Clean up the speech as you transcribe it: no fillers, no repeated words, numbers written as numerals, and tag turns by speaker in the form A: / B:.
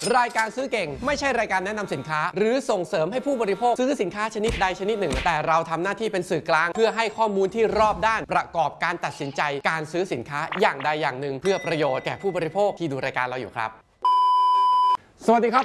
A: รายการซื้อเก่งไม่ใช่รายการแนะนำสินค้าหรือส่งเสริมให้ผู้บริโภคซื้อสินค้าชนิดใดชนิดหนึ่งแต่เราทำหน้าที่เป็นสื่อกลางเพื่อให้ข้อมูลที่รอบด้านประกอบการตัดสินใจการซื้อสินค้าอย่างใดอย่างหนึ่งเพื่อประโยชน์แก่ผู้บริโภคที่ดูรายการเราอยู่ครับสวัสดีครับ